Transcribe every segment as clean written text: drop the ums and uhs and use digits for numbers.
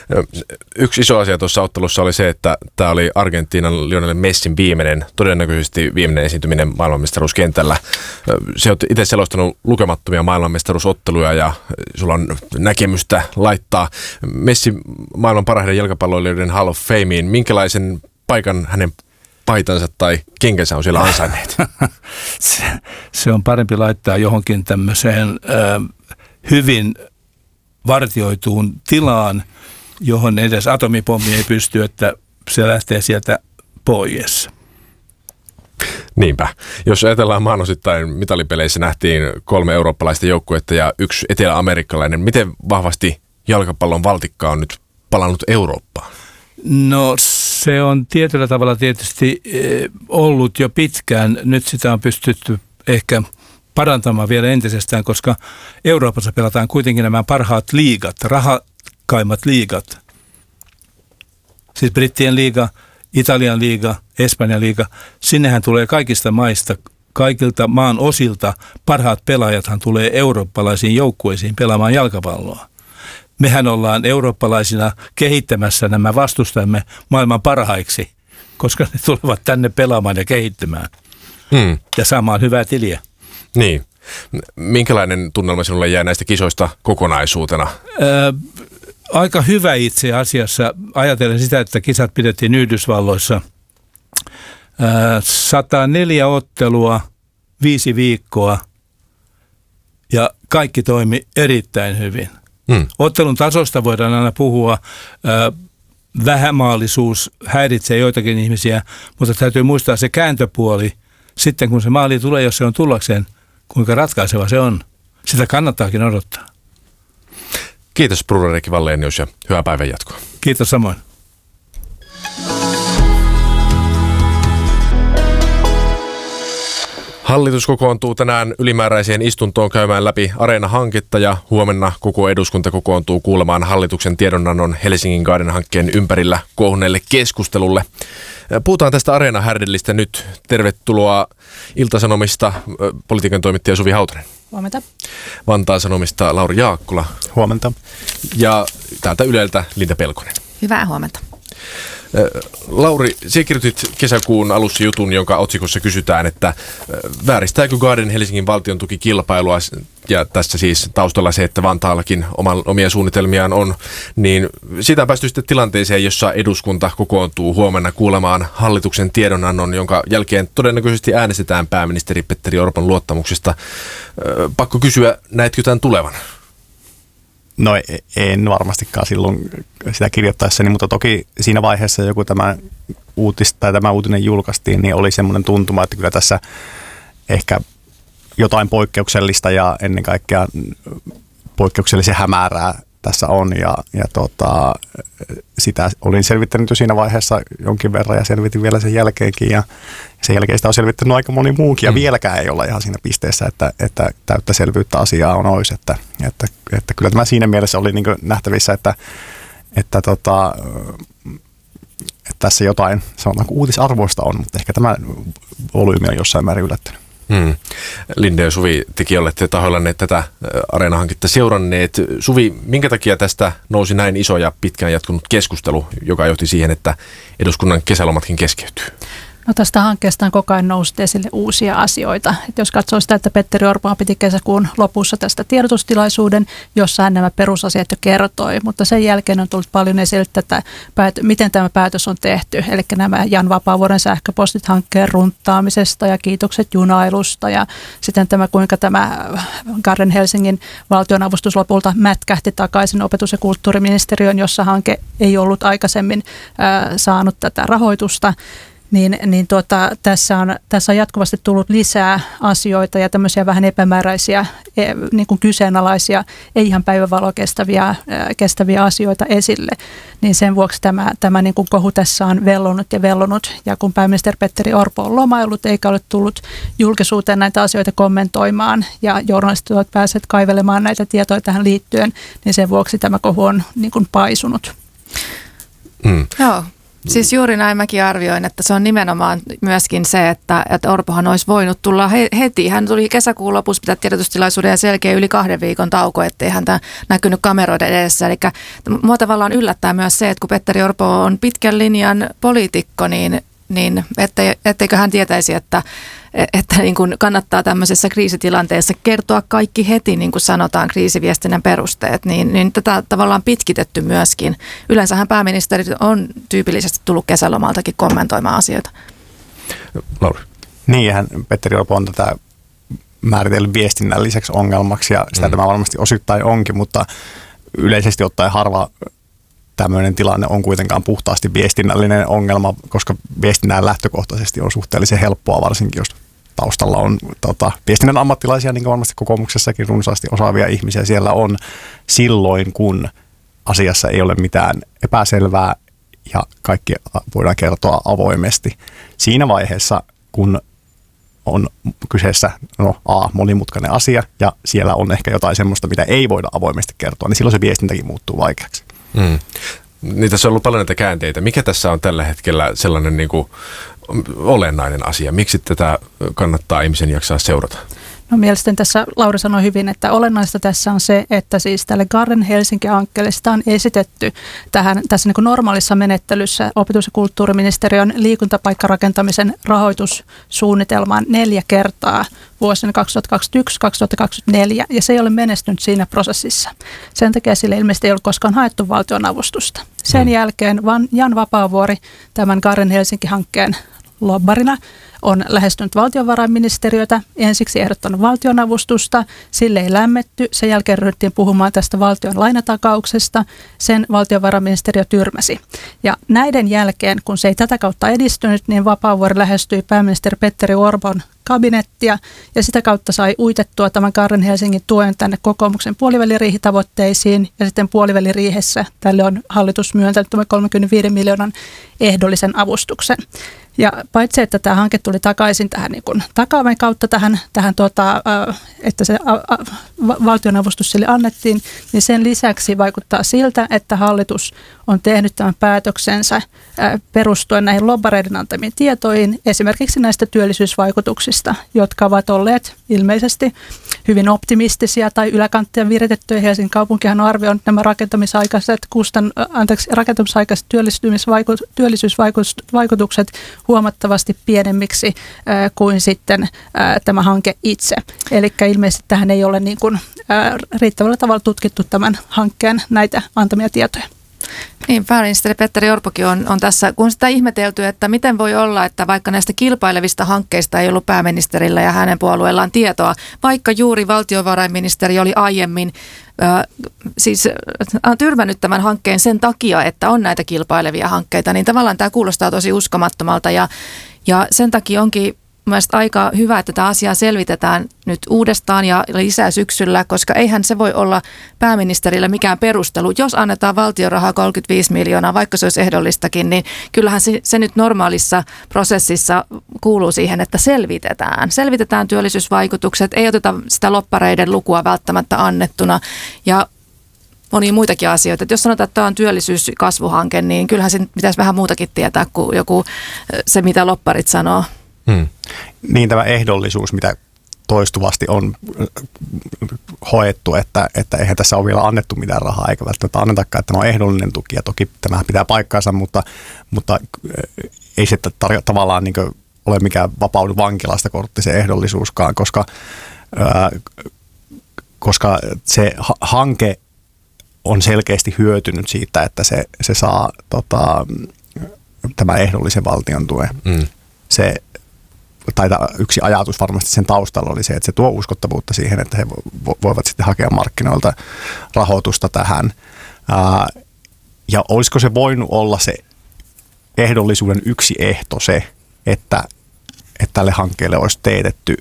Yksi iso asia tuossa ottelussa oli se, että tämä oli Argentiinan Lionel Messin todennäköisesti viimeinen esiintyminen maailmanmestaruuskentällä. Se olet itse selostanut lukemattomia maailmanmestaruusotteluja ja sulla on näkemystä laittaa Messi maailman parhaiden jalkapalloilijoiden Hall of Fameen. Minkälaisen paikan hänen paitansa tai kenkänsä on siellä ansainneet? Se on parempi laittaa johonkin tämmöiseen hyvin vartioituun tilaan, johon edes atomipommi ei pysty, että se lähtee sieltä pois. Niinpä. Jos ajatellaan maanosittain mitalipeleissä nähtiin 3 eurooppalaista joukkuetta ja 1 etelä-amerikkalainen. Miten vahvasti jalkapallon valtikka on nyt palannut Eurooppaan? No se on tietyllä tavalla tietysti ollut jo pitkään. Nyt sitä on pystytty ehkä parantamaan vielä entisestään, koska Euroopassa pelataan kuitenkin nämä parhaat liigat, rahakkaimmat liigat. Siis Brittien liiga, Italian liiga, Espanjan liiga. Sinnehän tulee kaikista maista, kaikilta maan osilta parhaat pelaajathan tulee eurooppalaisiin joukkueisiin pelaamaan jalkapalloa. Mehän ollaan eurooppalaisina kehittämässä nämä vastustajamme maailman parhaiksi, koska ne tulevat tänne pelaamaan ja kehittymään ja saamaan hyvää tiliä. Niin. Minkälainen tunnelma sinulle jää näistä kisoista kokonaisuutena? Aika hyvä itse asiassa. Ajatellen sitä, että kisat pidettiin Yhdysvalloissa. 104 ottelua, 5 viikkoa ja kaikki toimi erittäin hyvin. Ottelun tasosta voidaan aina puhua. Vähämaalisuus häiritsee joitakin ihmisiä, mutta täytyy muistaa se kääntöpuoli. Sitten kun se maali tulee, jos se on tullakseen, kuinka ratkaiseva se on. Sitä kannattaakin odottaa. Kiitos Bruno Erkki Wallenius ja hyvää päivän jatkoa. Kiitos samoin. Hallitus kokoontuu tänään ylimääräiseen istuntoon käymään läpi Areena-hanketta ja huomenna koko eduskunta kokoontuu kuulemaan hallituksen tiedonannon Helsingin Garden-hankkeen ympärillä kohuneelle keskustelulle. Puhutaan tästä Areena-härdellistä nyt. Tervetuloa Ilta-Sanomista politiikan toimittaja Suvi Hautanen. Huomenta. Vantaan Sanomista Lauri Jaakkola. Huomenta. Ja täältä Yleltä Linda Pelkonen. Hyvää huomenta. Lauri, sinä kirjoitit kesäkuun alussa jutun, jonka otsikossa kysytään, että vääristääkö Garden Helsingin valtion tukikilpailua, ja tässä siis taustalla se, että Vantaallakin omia suunnitelmiaan on, niin siitä on päästy sitten tilanteeseen, jossa eduskunta kokoontuu huomenna kuulemaan hallituksen tiedonannon, jonka jälkeen todennäköisesti äänestetään pääministeri Petteri Orpon luottamuksesta. Pakko kysyä, näetkö tämän tulevan? No en varmastikaan silloin sitä kirjoittaessani, mutta toki siinä vaiheessa joku tämä uutinen julkaistiin, niin oli semmoinen tuntuma, että kyllä tässä ehkä jotain poikkeuksellista ja ennen kaikkea poikkeuksellisen hämärää tässä on ja sitä olin selvittänyt jo siinä vaiheessa jonkin verran ja selvitin vielä sen jälkeenkin ja sen jälkeen sitä on selvittänyt aika moni muukin ja vieläkään ei olla ihan siinä pisteessä, että täyttä selvyyttä asiaa on olisi, että kyllä tämä siinä mielessä oli niin kuin nähtävissä, että tässä jotain sanotaanko uutisarvoista on, mutta ehkä tämä volyymi on jossain määrin yllättänyt. Linde ja Suvi, tekin olette tahoillanne tätä Areena-hanketta seuranneet. Suvi, minkä takia tästä nousi näin iso ja pitkään jatkunut keskustelu, joka johti siihen, että eduskunnan kesälomatkin keskeytyy? No tästä hankkeesta on koko ajan noussut esille uusia asioita. Et jos katsoo sitä, että Petteri Orpo piti kesäkuun lopussa tästä tiedotustilaisuuden, jossa hän nämä perusasiat jo kertoi, mutta sen jälkeen on tullut paljon esille tätä, miten tämä päätös on tehty. Eli nämä Jan Vapaavuoren sähköpostit hankkeen runttaamisesta ja kiitokset junailusta ja sitten tämä, kuinka tämä Garden Helsingin valtionavustus lopulta mätkähti takaisin opetus- ja kulttuuriministeriön, jossa hanke ei ollut aikaisemmin saanut tätä rahoitusta. Tässä on jatkuvasti tullut lisää asioita ja tämmöisiä vähän epämääräisiä, niin kuin kyseenalaisia, ei ihan päivänvaloa kestäviä asioita esille. Niin sen vuoksi tämä niin kuin kohu tässä on vellonut. Ja kun pääministeri Petteri Orpo on lomaillut eikä ole tullut julkisuuteen näitä asioita kommentoimaan ja journalistit ovat päässeet kaivelemaan näitä tietoja tähän liittyen, niin sen vuoksi tämä kohu on niin kuin paisunut. Joo. Siis juuri näin mäkin arvioin, että se on nimenomaan myöskin se, että Orpohan olisi voinut tulla heti. Hän tuli kesäkuun lopussa pitää tiedotustilaisuuden ja selkeä yli 2 viikon tauko, ettei häntä näkynyt kameroiden edessä. Eli mua tavallaan yllättää myös se, että kun Petteri Orpo on pitkän linjan poliitikko, niin etteikö hän tietäisi, että niin kuin kannattaa tämmöisessä kriisitilanteessa kertoa kaikki heti, niin kuin sanotaan kriisiviestinnän perusteet, niin tätä tavallaan pitkitetty myöskin. Yleensähän pääministeri on tyypillisesti tullut kesälomaltakin kommentoimaan asioita. Lauri. Niin, Petteri Orpo on tätä määritellyt viestinnälliseksi ongelmaksi ja sitä tämä varmasti osittain onkin, mutta yleisesti ottaen harva tämmöinen tilanne on kuitenkaan puhtaasti viestinnällinen ongelma, koska viestinnän lähtökohtaisesti on suhteellisen helppoa, varsinkin jos taustalla on viestinnän ammattilaisia, niin kuin varmasti kokoomuksessakin runsaasti osaavia ihmisiä siellä on, silloin kun asiassa ei ole mitään epäselvää ja kaikki voidaan kertoa avoimesti. Siinä vaiheessa, kun on kyseessä monimutkainen asia ja siellä on ehkä jotain semmoista, mitä ei voida avoimesti kertoa, niin silloin se viestintäkin muuttuu vaikeaksi. Niin tässä on ollut paljon näitä käänteitä. Mikä tässä on tällä hetkellä sellainen niin kuin olennainen asia? Miksi tätä kannattaa ihmisen jaksaa seurata? No mielestäni tässä Lauri sanoi hyvin, että olennaista tässä on se, että siis tälle Garden Helsinki-hankkeelle sitä on esitetty tässä niin kuin normaalissa menettelyssä opetus- ja kulttuuriministeriön liikuntapaikkarakentamisen rahoitussuunnitelmaan 4 kertaa vuosina 2021-2024 ja se ei ole menestynyt siinä prosessissa. Sen takia sille ilmeisesti ei ole koskaan haettu valtionavustusta. Sen jälkeen Jan Vapaavuori tämän Garden Helsinki-hankkeen lobbarina on lähestynyt valtiovarainministeriötä, ensiksi ehdottanut valtionavustusta, sille ei lämmetty, sen jälkeen ryhdyttiin puhumaan tästä valtion lainatakauksesta, sen valtiovarainministeriö tyrmäsi. Ja näiden jälkeen, kun se ei tätä kautta edistynyt, niin Vapaavuori lähestyi pääministeri Petteri Orpon kabinettia ja sitä kautta sai uitettua tämän Garden Helsingin tuen tänne kokoomuksen puoliväliriihitavoitteisiin ja sitten puoliväliriihessä tälle on hallitus myöntänyt 35 miljoonan ehdollisen avustuksen. Ja paitsi, että tämä hanke tuli takaisin tähän niin kuin takaaven kautta että se valtionavustus sille annettiin, niin sen lisäksi vaikuttaa siltä, että hallitus on tehnyt tämän päätöksensä perustuen näihin lobbareiden antamiin tietoihin, esimerkiksi näistä työllisyysvaikutuksista, jotka ovat olleet ilmeisesti hyvin optimistisia tai yläkanttia viritettyjä. Helsingin kaupunkihan on arvioinut nämä rakentamisaikaiset työllisyysvaikutukset huomattavasti pienemmiksi kuin sitten tämä hanke itse. Eli ilmeisesti tähän ei ole niin kuin, riittävällä tavalla tutkittu tämän hankkeen näitä antamia tietoja. Niin, pääministeri Petteri Orpokin on tässä, kun sitä ihmetelty, että miten voi olla, että vaikka näistä kilpailevista hankkeista ei ollut pääministerillä ja hänen puolueellaan tietoa, vaikka juuri valtiovarainministeri oli aiemmin tyrmännyt tämän hankkeen sen takia, että on näitä kilpailevia hankkeita, niin tavallaan tämä kuulostaa tosi uskomattomalta ja sen takia onkin mielestäni aika hyvä, että tämä asia selvitetään nyt uudestaan ja lisää syksyllä, koska eihän se voi olla pääministerillä mikään perustelu. Jos annetaan valtion rahaa 35 miljoonaa, vaikka se olisi ehdollistakin, niin kyllähän se nyt normaalissa prosessissa kuuluu siihen, että selvitetään. Selvitetään työllisyysvaikutukset, ei oteta sitä lobbareiden lukua välttämättä annettuna ja monia muitakin asioita. Että jos sanotaan, että tämä on työllisyyskasvuhanke, niin kyllähän se pitäisi vähän muutakin tietää kuin joku se, mitä lobbarit sanoo. Niin tämä ehdollisuus, mitä toistuvasti on hoettu, että eihän tässä ole vielä annettu mitään rahaa, eikä välttämättä annetakaan, että tämä on ehdollinen tuki, ja toki tämä pitää paikkaansa, mutta ei se tavallaan niin kuin ole mikään vapaudu vankilasta kortti se ehdollisuuskaan, koska se hanke on selkeästi hyötynyt siitä, että se saa tämän ehdollisen valtion tuen. Yksi ajatus varmasti sen taustalla oli se, että se tuo uskottavuutta siihen, että he voivat sitten hakea markkinoilta rahoitusta tähän. Ja olisiko se voinut olla se ehdollisuuden yksi ehto se, että tälle hankkeelle olisi teetetty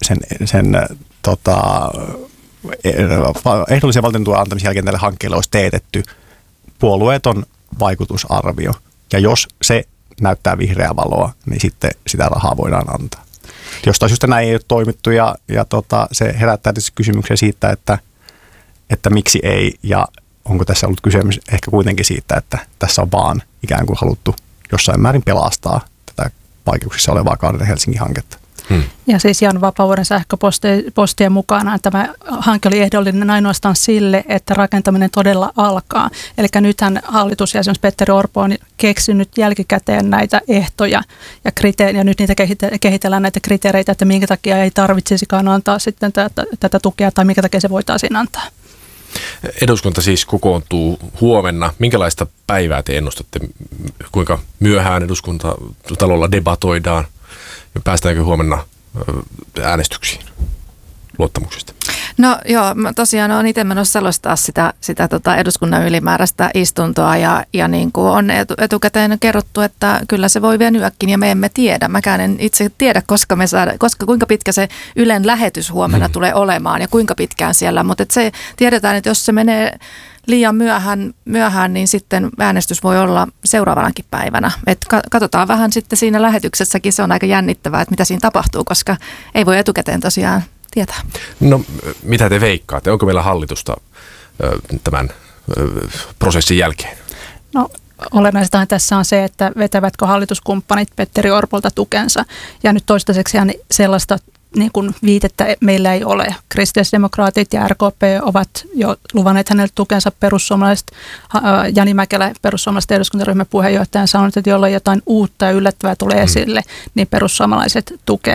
ehdollisen valtion tuen antamisen jälkeen tälle hankkeelle olisi teetetty puolueeton vaikutusarvio. Ja jos se näyttää vihreää valoa, niin sitten sitä rahaa voidaan antaa. Jostain syystä näin ei ole toimittu ja se herättää tietysti kysymyksiä siitä, että miksi ei ja onko tässä ollut kysymys ehkä kuitenkin siitä, että tässä on vaan ikään kuin haluttu jossain määrin pelastaa tätä vaikeuksissa olevaa Garden Helsinki-hanketta. Ja siis Jan Vapaavuoren sähköpostien mukanaan tämä hanke oli ehdollinen ainoastaan sille, että rakentaminen todella alkaa. Eli nythän hallitus ja esimerkiksi Petteri Orpo on keksinyt jälkikäteen näitä ehtoja ja nyt niitä kehitellään näitä kriteereitä, että minkä takia ei tarvitsisikaan antaa sitten tätä tukea tai minkä takia se voitaisiin antaa. Eduskunta siis kokoontuu huomenna. Minkälaista päivää te ennustatte? Kuinka myöhään eduskuntatalolla debatoidaan? Ja päästäänkö huomenna äänestyksiin luottamuksesta? No joo, tosiaan olen itse menossa selostaa sitä eduskunnan ylimääräistä istuntoa ja niin kuin on etukäteen kerrottu, että kyllä se voi venyäkin ja me emme tiedä. Mäkään en itse tiedä, kuinka pitkä se Ylen lähetys huomenna tulee olemaan ja kuinka pitkään siellä, mutta se tiedetään, että jos se menee liian myöhään, niin sitten äänestys voi olla seuraavanakin päivänä. Et katsotaan vähän sitten siinä lähetyksessäkin, se on aika jännittävää, että mitä siinä tapahtuu, koska ei voi etukäteen tosiaan tietää. No mitä te veikkaatte? Onko meillä hallitusta tämän prosessin jälkeen? No olennaistahan tässä on se, että vetävätkö hallituskumppanit Petteri Orpolta tukensa. Ja nyt toistaiseksi sellaista niin kuin viitettä meillä ei ole. Kristillisdemokraatit ja RKP ovat jo luvanneet hänelle tukensa. Perussuomalaiset, Jani Mäkelä, perussuomalaisten eduskuntaryhmän puheenjohtaja, on sanonut, että jollain jotain uutta ja yllättävää tulee esille, niin perussuomalaiset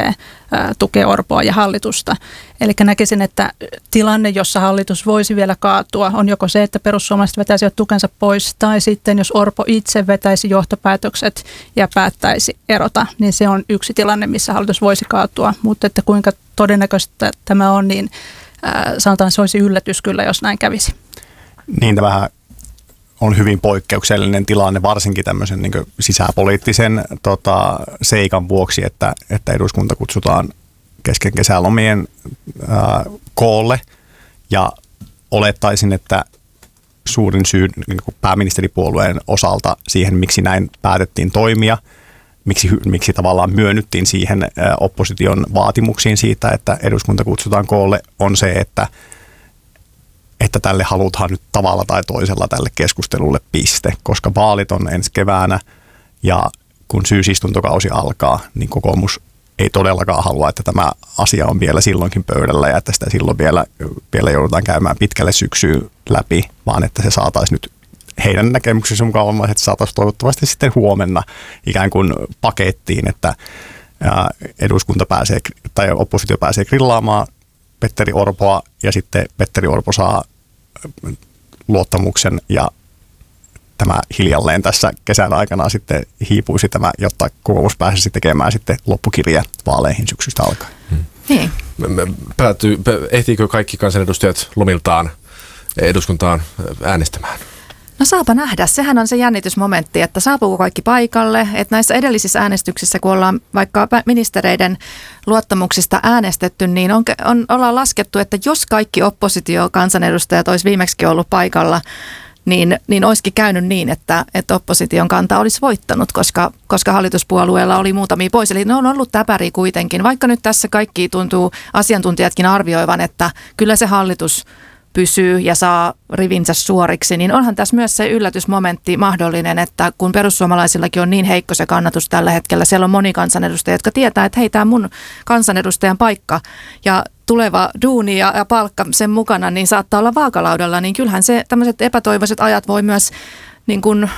tukee Orpoa ja hallitusta. Eli näkisin, että tilanne, jossa hallitus voisi vielä kaatua, on joko se, että perussuomalaiset vetäisivät tukensa pois, tai sitten jos Orpo itse vetäisi johtopäätökset ja päättäisi erota, niin se on yksi tilanne, missä hallitus voisi kaatua. Mutta että kuinka todennäköistä tämä on, niin sanotaan, se olisi yllätys kyllä, jos näin kävisi. Niin, tämähän on hyvin poikkeuksellinen tilanne, varsinkin tämmöisen niin kuin sisäpoliittisen seikan vuoksi, että eduskunta kutsutaan kesken kesälomien koolle, ja olettaisin, että suurin syy niin kuin pääministeripuolueen osalta siihen, miksi näin päätettiin toimia, miksi tavallaan myönnyttiin siihen opposition vaatimuksiin siitä, että eduskunta kutsutaan koolle, on se, että tälle halutaan nyt tavalla tai toisella tälle keskustelulle piste, koska vaalit on ensi keväänä ja kun syysistuntokausi alkaa, niin kokoomus ei todellakaan halua, että tämä asia on vielä silloinkin pöydällä ja että sitä silloin vielä joudutaan käymään pitkälle syksyyn läpi, vaan että se saataisiin nyt heidän näkemyksensä mukaan, että saataisiin toivottavasti sitten huomenna ikään kuin pakettiin, että eduskunta pääsee tai oppositio pääsee grillaamaan Petteri Orpoa ja sitten Petteri Orpo saa luottamuksen ja tämä hiljalleen tässä kesän aikana sitten hiipuisi tämä, jotta kokoomus pääsisi tekemään sitten loppukirja vaaleihin syksystä alkaen. Niin. Ehtiikö kaikki kansanedustajat lomiltaan eduskuntaan äänestämään? No saapa nähdä. Sehän on se jännitysmomentti, että saapuuko kaikki paikalle. Että näissä edellisissä äänestyksissä, kun ollaan vaikka ministereiden luottamuksista äänestetty, niin ollaan laskettu, että jos kaikki oppositiokansanedustajat olisi viimeksi ollut paikalla, niin olisikin käynyt niin, että opposition kanta olisi voittanut, koska hallituspuolueella oli muutamia pois. Eli ne on ollut täpäriä kuitenkin. Vaikka nyt tässä kaikki tuntuu asiantuntijatkin arvioivan, että kyllä se hallitus pysyy ja saa rivinsä suoriksi, niin onhan tässä myös se yllätysmomentti mahdollinen, että kun perussuomalaisillakin on niin heikko se kannatus tällä hetkellä, siellä on moni kansanedustaja, jotka tietää, että hei, tämä on mun kansanedustajan paikka ja tuleva duuni ja palkka sen mukana, niin saattaa olla vaakalaudalla, niin kyllähän se tämmöiset epätoivoiset ajat voi myös niin kuin,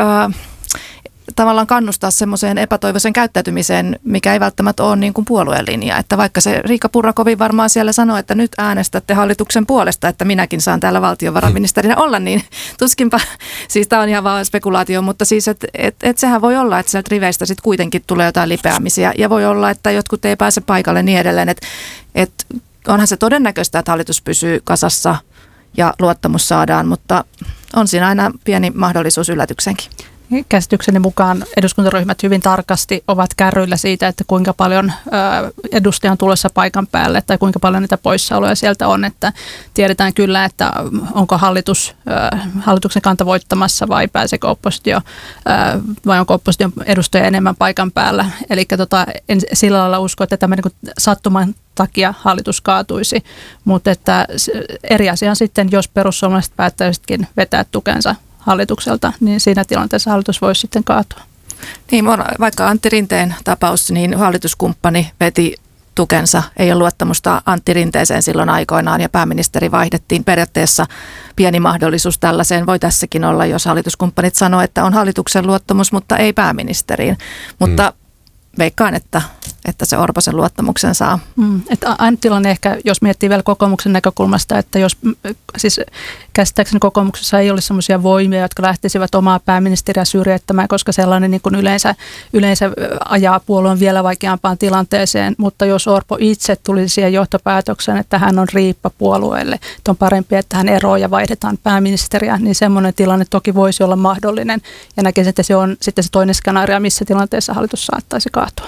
tavallaan kannustaa semmoiseen epätoivoisen käyttäytymiseen, mikä ei välttämättä ole niin kuin puolueen linja. Että vaikka se Riikka Purra kovin varmaan siellä sanoo, että nyt äänestätte hallituksen puolesta, että minäkin saan täällä valtiovarainministerinä olla, niin tuskinpa, siis tämä on ihan vaan spekulaatio, mutta siis, että sehän voi olla, että sieltä riveistä sitten kuitenkin tulee jotain lipeämisiä ja voi olla, että jotkut ei pääse paikalle niin edelleen, että onhan se todennäköistä, että hallitus pysyy kasassa ja luottamus saadaan, mutta on siinä aina pieni mahdollisuus yllätyksenkin. Käsitykseni mukaan eduskuntaryhmät hyvin tarkasti ovat kärryillä siitä, että kuinka paljon edustajia on tulossa paikan päälle tai kuinka paljon niitä poissaoloja sieltä on. Että tiedetään kyllä, että onko hallituksen kanta voittamassa vai pääseekö oppositio vai onko opposition edustaja enemmän paikan päällä. Eli en sillä lailla usko, että tämä niin sattuman takia hallitus kaatuisi, mutta että eri asia on sitten, jos perussuomalaiset päättäisitkin vetää tukensa hallitukselta, niin siinä tilanteessa hallitus voisi sitten kaatua. Niin, vaikka Antti Rinteen tapaus, niin hallituskumppani veti tukensa. Ei ole luottamusta Antti Rinteeseen silloin aikoinaan ja pääministeri vaihdettiin. Periaatteessa pieni mahdollisuus tällaiseen voi tässäkin olla, jos hallituskumppanit sanoo, että on hallituksen luottamus, mutta ei pääministeriin. Mutta veikkaan, että se Orpo sen luottamuksen saa. Että Anttila on ehkä, jos miettii vielä kokoomuksen näkökulmasta, että jos siis käsittääkseni kokoomuksessa ei ole sellaisia voimia, jotka lähtisivät omaa pääministeriä syrjäyttämään, koska sellainen niin kuin yleensä ajaa puolueen vielä vaikeampaan tilanteeseen, mutta jos Orpo itse tulisi siihen johtopäätökseen, että hän on riippa puolueelle, että on parempi, että hän eroaa ja vaihdetaan pääministeriä, niin semmoinen tilanne toki voisi olla mahdollinen ja näkisin, että se on sitten se toinen skenaario, missä tilanteessa hallitus saattaisi kaatua.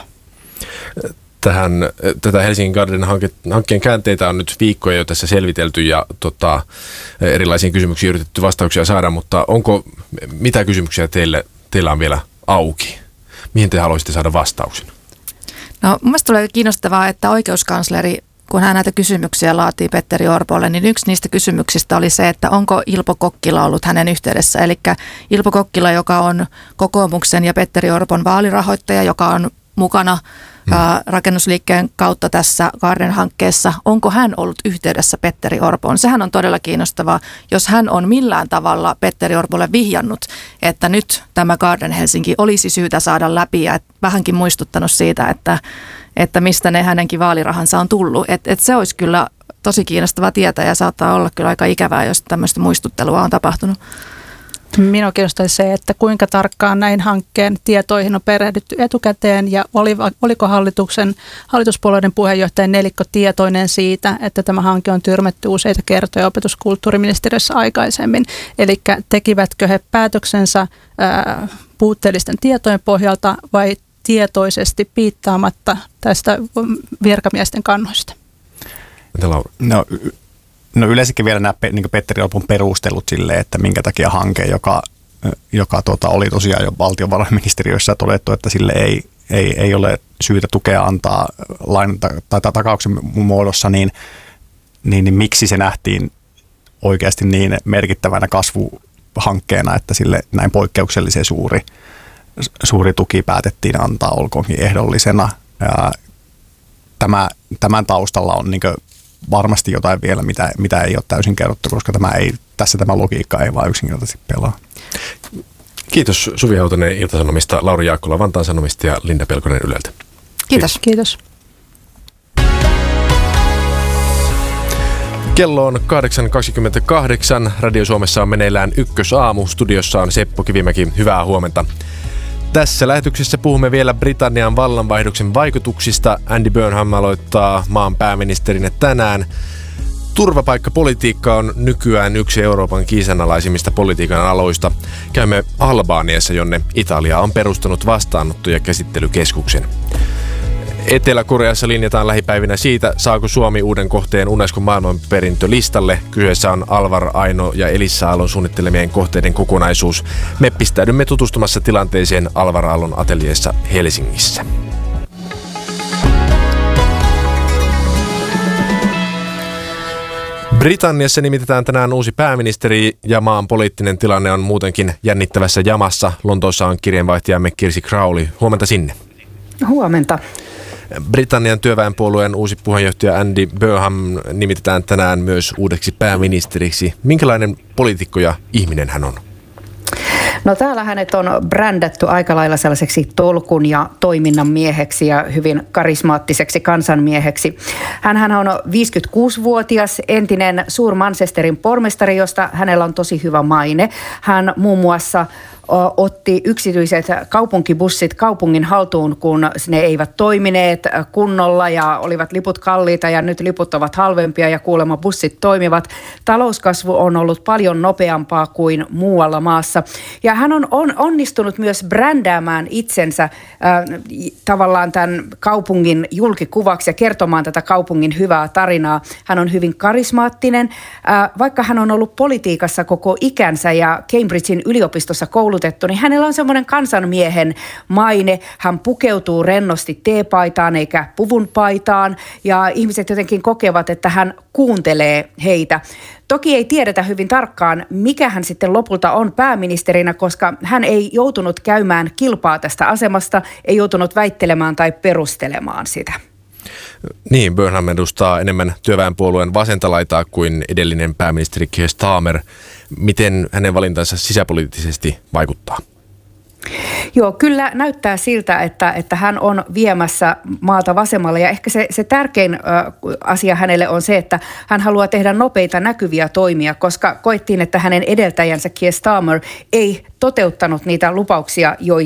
Tätä Helsingin Garden hankkeen käänteitä on nyt viikkoja jo tässä selvitelty ja erilaisiin kysymyksiin yritetty vastauksia saada, mutta mitä kysymyksiä teillä on vielä auki? Mihin te haluaisitte saada vastauksen? No, mun mielestä tulee kiinnostavaa, että oikeuskansleri, kun hän näitä kysymyksiä laatii Petteri Orpolle, niin yksi niistä kysymyksistä oli se, että onko Ilpo Kokkila ollut hänen yhteydessä. Eli Ilpo Kokkila, joka on kokoomuksen ja Petteri Orpon vaalirahoittaja, joka on mukana rakennusliikkeen kautta tässä Garden-hankkeessa. Onko hän ollut yhteydessä Petteri Orpoon? Sehän on todella kiinnostavaa, jos hän on millään tavalla Petteri Orpolle vihjannut, että nyt tämä Garden Helsinki olisi syytä saada läpi ja vähänkin muistuttanut siitä, että mistä ne hänenkin vaalirahansa on tullut. Et se olisi kyllä tosi kiinnostava tietää ja saattaa olla kyllä aika ikävää, jos tämmöistä muistuttelua on tapahtunut. Minua kiinnostaisi se, että kuinka tarkkaan näin hankkeen tietoihin on perehdytty etukäteen ja oliko hallituspuolueiden puheenjohtajan nelikko tietoinen siitä, että tämä hanke on tyrmätty useita kertoja opetuskulttuuriministeriössä aikaisemmin. Eli tekivätkö he päätöksensä puutteellisten tietojen pohjalta vai tietoisesti piittaamatta tästä virkamiesten kannoista? Entä Laura? No yleensäkin vielä nämä niin Petteri Orpon perustelut sille, että minkä takia hanke, joka oli tosiaan jo valtiovarainministeriössä todettu, että sille ei ole syytä tukea antaa tai takauksen muodossa, niin miksi se nähtiin oikeasti niin merkittävänä kasvuhankkeena, että sille näin poikkeuksellisen suuri tuki päätettiin antaa, olkoonkin ehdollisena. Ja tämän taustalla on niin varmasti jotain vielä, mitä ei ole täysin kerrottu, koska tämä logiikka ei vaan yksinkertaisesti pelaa. Kiitos Suvi Hautanen Ilta-Sanomista, Lauri Jaakkola Vantaan Sanomista ja Linda Pelkonen Yleltä. Kiitos. Kello on 8.28. Radio Suomessa on meneillään Ykkösaamu. Studiossa on Seppo Kivimäki. Hyvää huomenta. Tässä lähetyksessä puhumme vielä Britannian vallanvaihdoksen vaikutuksista. Andy Burnham aloittaa maan pääministerinä tänään. Turvapaikkapolitiikka on nykyään yksi Euroopan kiisanalaisimmista politiikan aloista. Käymme Albaniassa, jonne Italia on perustanut vastaanotto- ja käsittelykeskuksen. Etelä-Koreassa linjataan lähipäivinä siitä, saako Suomi uuden kohteen Unescon maailmanperintölistalle. Kyseessä on Alvar Aino ja Elissa Aallon suunnittelemien kohteiden kokonaisuus. Me pistäydymme tutustumassa tilanteeseen Alvar Aallon ateljeessa Helsingissä. Britanniassa nimitetään tänään uusi pääministeri ja maan poliittinen tilanne on muutenkin jännittävässä jamassa. Lontoossa on kirjeenvaihtajamme Kirsi Crowley. Huomenta sinne. Huomenta. Britannian työväenpuolueen uusi puheenjohtaja Andy Burnham nimitetään tänään myös uudeksi pääministeriksi. Minkälainen poliitikko ja ihminen hän on? No täällä hänet on brändätty aika lailla sellaiseksi tolkun ja toiminnan mieheksi ja hyvin karismaattiseksi kansanmieheksi. Hänhän on 56-vuotias entinen Suur-Manchesterin pormestari, josta hänellä on tosi hyvä maine. Hän muun muassa otti yksityiset kaupunkibussit kaupungin haltuun, kun ne eivät toimineet kunnolla ja olivat liput kalliita ja nyt liput ovat halvempia ja kuulemma bussit toimivat. Talouskasvu on ollut paljon nopeampaa kuin muualla maassa. Ja hän on onnistunut myös brändäämään itsensä tavallaan tämän kaupungin julkikuvaksi ja kertomaan tätä kaupungin hyvää tarinaa. Hän on hyvin karismaattinen, vaikka hän on ollut politiikassa koko ikänsä ja Cambridgein yliopistossa koulutettu koulutettu, niin hänellä on semmoinen kansanmiehen maine. Hän pukeutuu rennosti teepaitaan eikä puvunpaitaan ja ihmiset jotenkin kokevat, että hän kuuntelee heitä. Toki ei tiedetä hyvin tarkkaan, mikä hän sitten lopulta on pääministerinä, koska hän ei joutunut käymään kilpaa tästä asemasta, ei joutunut väittelemään tai perustelemaan sitä. Niin, Burnham edustaa enemmän työväenpuolueen vasenta laitaa kuin edellinen pääministeri Keir Starmer. Miten hänen valintansa sisäpoliittisesti vaikuttaa? Joo, kyllä näyttää siltä, että hän on viemässä maata vasemmalle ja ehkä se tärkein asia hänelle on se, että hän haluaa tehdä nopeita näkyviä toimia, koska koettiin, että hänen edeltäjänsä Keir Starmer ei toteuttanut niitä lupauksia,